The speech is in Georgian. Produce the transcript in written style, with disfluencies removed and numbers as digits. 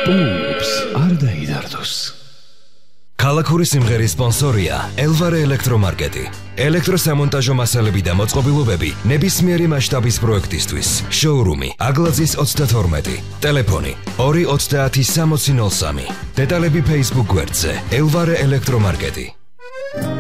პუპს არ დაიდარდოს. ქალაქური სიმღერის სპონსორია ელვარე ელექტრომარკეტი. ელექტროსამონტაჟო მასალები და მოწყობილობები ნებისმიერი მასშტაბის პროექტისთვის. შოურუმი აგლაძის 32. ტელეფონი 230 6003. დეტალები Facebook გვერდზე ელვარე ელექტრომარკეტი.